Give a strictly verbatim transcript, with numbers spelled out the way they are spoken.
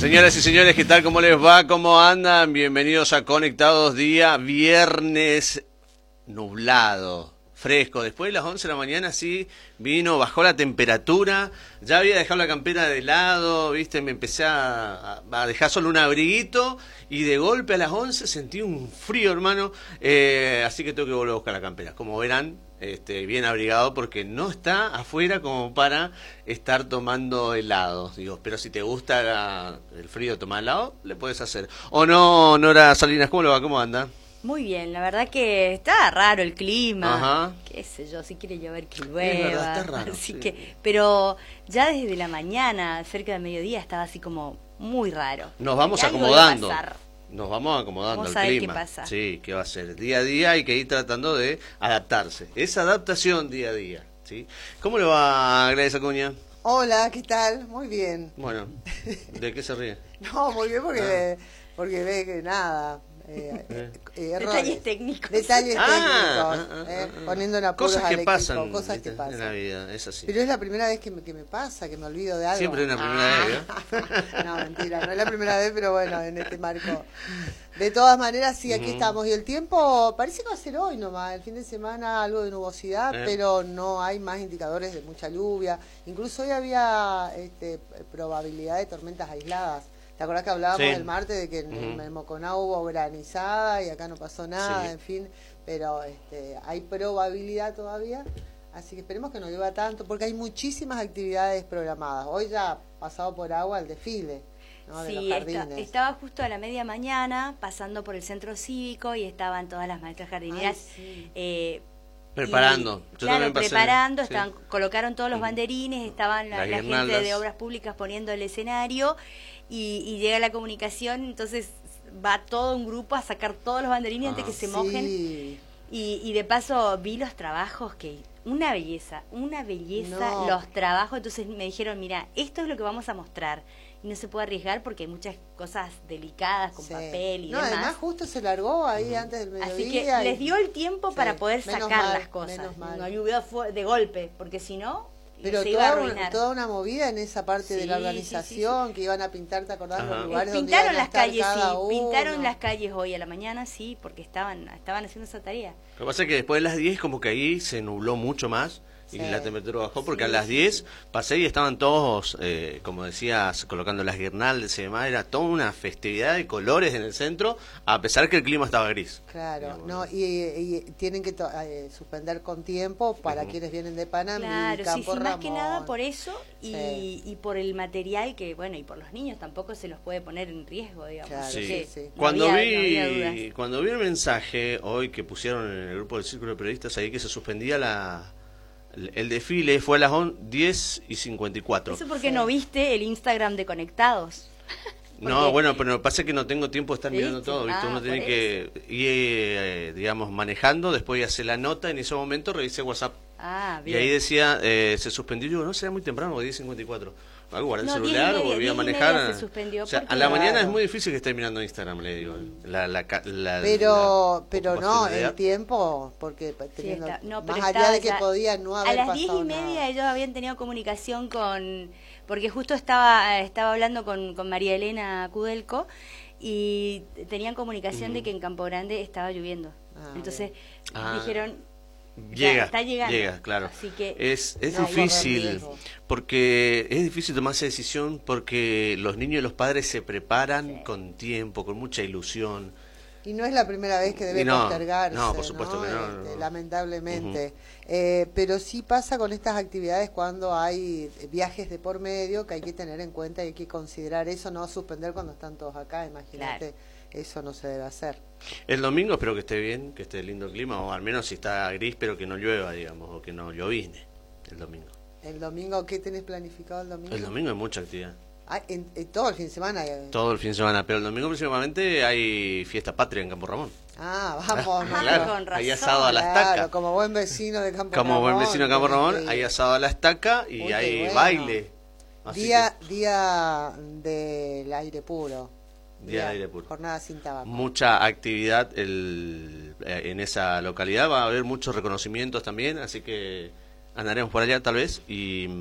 Señoras y señores, ¿qué tal? ¿Cómo les va? ¿Cómo andan? Bienvenidos a Conectados, día viernes nublado, fresco. Después de las once de la mañana sí vino, bajó la temperatura. Ya había dejado la campera de lado, ¿viste? Me empecé a, a dejar solo un abriguito y de golpe a las once sentí un frío, hermano. Eh, así que tengo que volver a buscar la campera. Como verán, Este, bien abrigado porque no está afuera como para estar tomando helado. Digo, pero si te gusta la, el frío tomar helado, le puedes hacer. ¿O no, Nora Salinas? ¿Cómo lo va? ¿Cómo anda? Muy bien, la verdad que está raro el clima. Ajá. Qué sé yo, si quiere llover que llueva. Es verdad, está raro. Así Sí. que, pero ya desde la mañana, cerca del mediodía, estaba así como muy raro. Nos vamos Que algo acomodando. iba a pasar. Nos vamos acomodando Vamos al a ver clima. qué pasa. Sí, ¿qué va a ser? Día a día hay que ir tratando de adaptarse. Es adaptación día a día, ¿sí? ¿Cómo le va, Gladys Acuña? Hola, ¿qué tal? Muy bien. Bueno, ¿de qué se ríe? No, muy bien porque, Ah. porque ve que nada. Eh, Eh. eh, errores. Detalles técnicos. Detalles Ah, técnicos. ah, ah, eh, ah. poniendo en apuros Cosas que al equipo, pasan, Cosas ¿viste? que pasan. En la vida, es así. Pero es la primera vez que me, que me pasa, que me olvido de algo. Siempre es una primera Ah. vez, No, mentira, no es la primera vez, pero bueno, en este marco. De todas maneras, sí, aquí Ujú. estamos. Y el tiempo parece que va a ser hoy nomás. El fin de semana algo de nubosidad, Eh. pero no hay más indicadores de mucha lluvia. Incluso hoy había este, probabilidad de tormentas aisladas. ¿Te acordás que hablábamos Sí. el martes de que en, Ujú. en Moconá hubo granizada y acá no pasó nada? Sí. En fin, pero este, hay probabilidad todavía. Así que esperemos que no llueva tanto, porque hay muchísimas actividades programadas. Hoy ya ha pasado por agua el desfile, ¿no? De los Sí, jardines. esta- estaba justo a la media mañana pasando por el centro cívico y estaban todas las maestras jardineras Ay, sí. eh, Preparando. y, Yo claro, también pasé, preparando, sí. estaban, colocaron todos los Ujú. banderines, estaban la, Las la gente guirnaldas. de obras públicas poniendo el escenario y, y llega la comunicación, entonces va todo un grupo a sacar todos los banderines antes Ah. que se mojen Sí. y, y de paso vi los trabajos que una belleza, una belleza No. los trabajos, entonces me dijeron, mira, esto es lo que vamos a mostrar y no se puede arriesgar porque hay muchas cosas delicadas con Sí. papel y no, demás. además justo se largó ahí antes del mediodía. Así que y- les dio el tiempo Sí, para poder menos sacar mal, las cosas. menos mal. No llovió fu- de golpe, porque si no, Pero se iba a toda, una, arruinar. toda una movida en esa parte de la Sí, sí, organización, sí, sí. que iban a pintar, ¿te acordás? Ajá. Los Eh, lugares donde pintaron iban a las estar calles, sí, cada uno. pintaron las calles hoy a la mañana, sí, porque estaban estaban haciendo esa tarea. Lo que pasa es que después de las diez como que ahí se nubló mucho más y Sí. la temperatura bajó porque Sí, a las sí, diez sí. pasé y estaban todos, eh, como decías, colocando las guirnaldas y demás. Era toda una festividad de colores en el centro, a pesar que el clima estaba gris. Claro, Digamos, no, y, y tienen que to- eh, suspender con tiempo para Ujú. quienes vienen de Panamá, Claro, sí, Campo sí, más que Ramón. nada por eso y, Sí. y por el material que, bueno, y por los niños tampoco se los puede poner en riesgo, digamos. Claro, así Sí. que sí, sí. no Cuando había- vi no había dudas. cuando vi el mensaje hoy que pusieron en el grupo del Círculo de Periodistas ahí que se suspendía la el, el desfile, fue a las on- diez y cincuenta y cuatro. Eso porque Sí. no viste el Instagram de Conectados. No, Porque- bueno, pero lo que pasa es que no tengo tiempo de estar mirando ¿Viste? todo, ¿viste? Ah, Uno tiene por que ir, eh, digamos, manejando, después hace la nota, en ese momento revisé WhatsApp. Ah, Y bien. ahí decía, eh, se suspendió, yo, no, será muy temprano, diez cincuenta y cuatro. Algo, guardé el No, diez y celular, media, volví a diez y manejar. media se suspendió O sea, porque- a la mañana Claro. es muy difícil que esté mirando Instagram, le digo. La, la, ca- la- Pero, la pero no, ocupación de el edad. tiempo, porque Sí, teniendo, está- no, más pero allá estaba de que ya- podía no a haber las diez pasado y media nada. ellos habían tenido comunicación con, porque justo estaba estaba hablando con, con María Elena Kudelko y tenían comunicación de que en Campo Grande estaba lloviendo. Ah, Entonces Ah. dijeron, Llega, ya está llegando. llega, claro. Así que Es, es No, difícil, correr riesgo. porque es difícil tomar esa decisión porque los niños y los padres se preparan Sí. con tiempo, con mucha ilusión. Y no es la primera vez que debe Y no, postergarse, no, por supuesto que no, no, Este, no. lamentablemente. Eh, pero sí pasa con estas actividades cuando hay viajes de por medio, que hay que tener en cuenta y hay que considerar eso, no suspender cuando están todos acá, imagínate, eso no se debe hacer. El domingo espero que esté bien, que esté lindo el clima, o al menos si está gris, pero que no llueva, digamos, o que no llovizne el domingo. El domingo, ¿qué tenés planificado el domingo? El domingo hay mucha actividad, Ah, en, en todo el fin de semana. eh. todo el fin de semana, pero el domingo principalmente hay fiesta patria en Campo Ramón. Ah, vamos. Ah, Claro, con razón. hay asado a la Claro, estaca. como buen vecino de Campo Como Ramón. buen vecino de Campo tenés Ramón, que hay ir. asado a la estaca y Uy, qué hay bueno. baile. Así Día, día del aire puro. que, día de aire puro. Jornada sin tabaco. Mucha actividad el, eh, en esa localidad, va a haber muchos reconocimientos también, así que andaremos por allá tal vez y